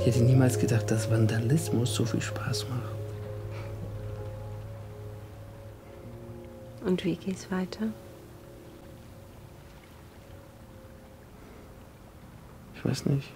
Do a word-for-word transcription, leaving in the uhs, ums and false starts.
hätte niemals gedacht, dass Vandalismus so viel Spaß macht. Und wie geht's weiter? Ich weiß nicht.